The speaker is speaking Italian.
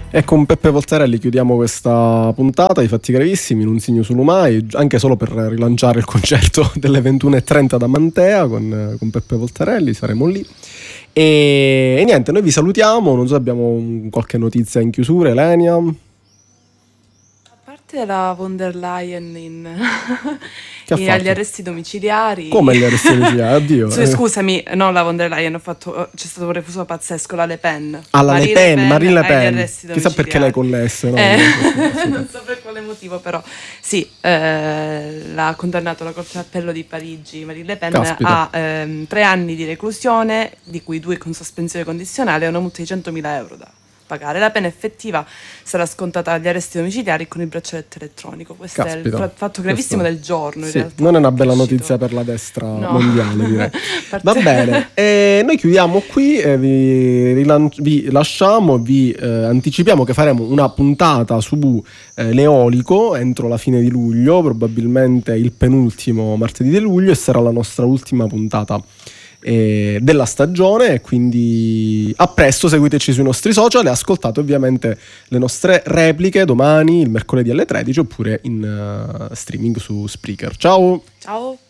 E con Peppe Voltarelli chiudiamo questa puntata di Fatti Gravissimi, non segno su Lumai, anche solo per rilanciare il concerto delle 21:30 da Mantea con Peppe Voltarelli, saremo lì. E niente, noi vi salutiamo, non so se abbiamo qualche notizia in chiusura, Elenia. A parte la von der Leyen Che ha agli fatto? arresti domiciliari. Come gli arresti domiciliari? Addio. Scusami, non la von der Leyen, c'è stato un refuso pazzesco, la Le Pen. Alla Le Pen, Marine Le agli Pen. arresti Chissà perché lei connesse, no? Non so per quale motivo, però sì, l'ha condannato la Corte d'Appello di Parigi, Marine Le Pen, Caspita. a 3 anni di reclusione, di cui 2 con sospensione condizionale e una multa di 100.000 euro da pagare. La pena effettiva sarà scontata agli arresti domiciliari con il braccialetto elettronico. Questo è il fatto gravissimo del giorno, in realtà. Non è una bella notizia per la destra mondiale, direi. Va parte- bene, noi chiudiamo qui, vi lasciamo, vi anticipiamo che faremo una puntata su l'eolico entro la fine di luglio, probabilmente il penultimo martedì di luglio, e sarà la nostra ultima puntata della stagione. E quindi a presto, seguiteci sui nostri social e ascoltate ovviamente le nostre repliche domani, il mercoledì alle 13, oppure in streaming su Spreaker. Ciao! Ciao!